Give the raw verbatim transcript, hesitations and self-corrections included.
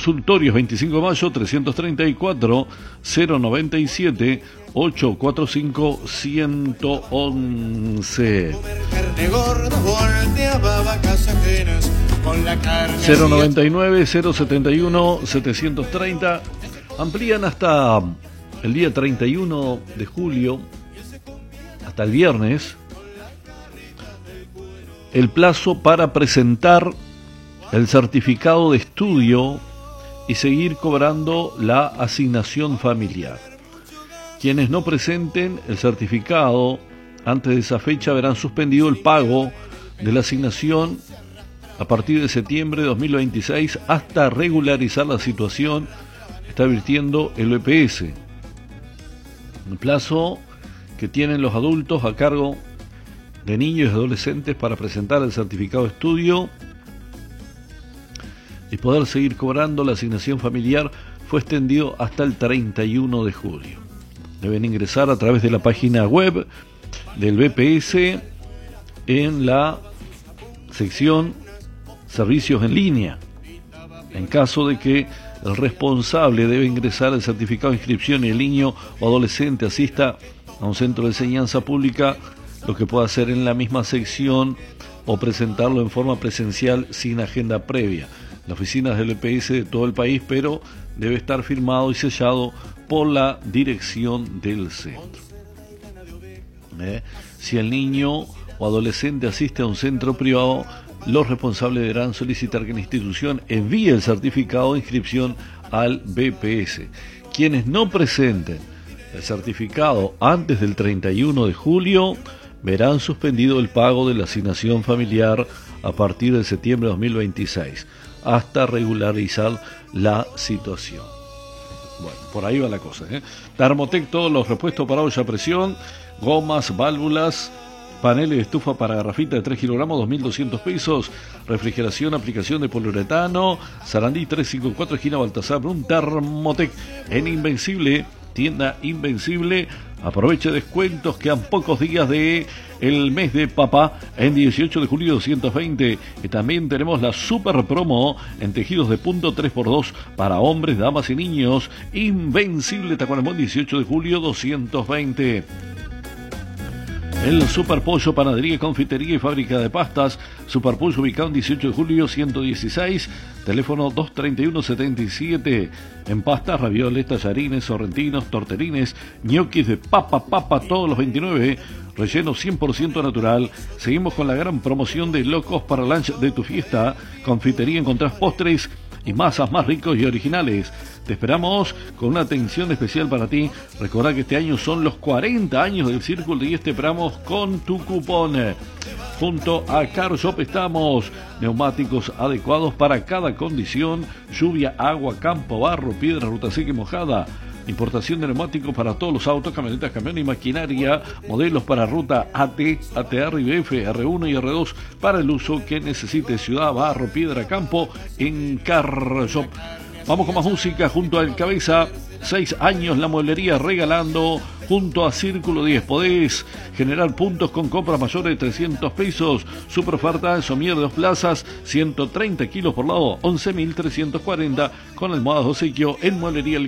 consultorios veinticinco de mayo trescientos treinta y cuatro cero noventa y siete ocho cuatro cinco uno uno uno. cero noventa y nueve cero setenta y uno setecientos treinta. Amplían hasta el día treinta y uno de julio, hasta el viernes, el plazo para presentar el certificado de estudio y seguir cobrando la asignación familiar. Quienes no presenten el certificado antes de esa fecha verán suspendido el pago de la asignación a partir de septiembre de dos mil veintiséis hasta regularizar la situación, está advirtiendo el B P S. El plazo que tienen los adultos a cargo de niños y adolescentes para presentar el certificado de estudio y poder seguir cobrando la asignación familiar fue extendido hasta el treinta y uno de julio. Deben ingresar a través de la página web del B P S en la sección Servicios en línea. En caso de que el responsable debe ingresar el certificado de inscripción y el niño o adolescente asista a un centro de enseñanza pública, lo que pueda hacer en la misma sección o presentarlo en forma presencial sin agenda previa. Las oficinas del B P S de todo el país, pero debe estar firmado y sellado por la dirección del centro. ¿Eh? Si el niño o adolescente asiste a un centro privado, los responsables deberán solicitar que la institución envíe el certificado de inscripción al B P S. Quienes no presenten el certificado antes del treinta y uno de julio verán suspendido el pago de la asignación familiar a partir de septiembre de dos mil veintiséis hasta regularizar la situación. Bueno, por ahí va la cosa, ¿eh? Thermotec, todos los repuestos para olla a presión, gomas, válvulas, paneles de estufa para garrafita de tres kilogramos, dos mil doscientos pesos. Refrigeración, aplicación de poliuretano. Sarandí trescientos cincuenta y cuatro, esquina Baltasar Brun. Thermotec en Invencible, tienda Invencible. Aproveche descuentos, quedan pocos días de el mes de papá en dieciocho de julio doscientos veinte. Y también tenemos la super promo en tejidos de punto tres por dos para hombres, damas y niños. Invencible Tacuarembó, dieciocho de julio doscientos veinte. El Superpollo, panadería, confitería y fábrica de pastas. Superpollo ubicado en dieciocho de julio ciento dieciséis, teléfono dos treinta y uno setenta y siete. En pastas, ravioles, tallarines, sorrentinos, torterines, ñoquis de papa, papa, todos los veintinueve, relleno cien por ciento natural. Seguimos con la gran promoción de Locos para lunch de tu fiesta. Confitería, encontrás postres y masas más ricos y originales. Te esperamos con una atención especial para ti. Recordá que este año son los cuarenta años del Círculo y te esperamos con tu cupón. Junto a Car Shop estamos. Neumáticos adecuados para cada condición: lluvia, agua, campo, barro, piedra, ruta seca y mojada. Importación de neumáticos para todos los autos, camionetas, camiones y maquinaria. Modelos para ruta A T, A T R y B F, R uno y R dos para el uso que necesite. Ciudad, barro, piedra, campo en Car Shop. Vamos con más música junto al Cabeza. Seis años la mueblería regalando junto a Círculo diez. Podés generar puntos con compras mayores de trescientos pesos. Super oferta en somier de dos plazas, ciento treinta kilos por lado, once mil trescientos cuarenta, con almohadas de obsequio en mueblería.